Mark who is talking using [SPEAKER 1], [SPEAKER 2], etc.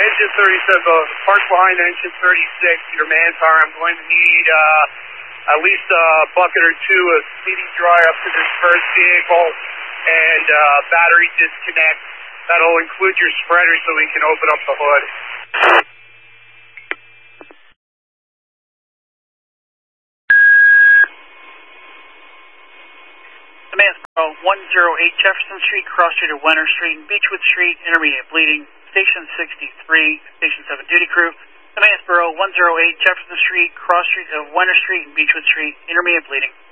[SPEAKER 1] engine 37, park behind engine 36, your manpower. I'm going to need at least a bucket or two of speedy dry up to this first vehicle and battery disconnect. That'll include your spreader so we can open up the hood.
[SPEAKER 2] Mansboro, 108 Jefferson Street, cross street of Wenner Street and Beechwood Street, intermediate bleeding, station 63, station 7 duty crew. The Mansboro, 108 Jefferson Street, cross street of Wenner Street and Beechwood Street, intermediate bleeding.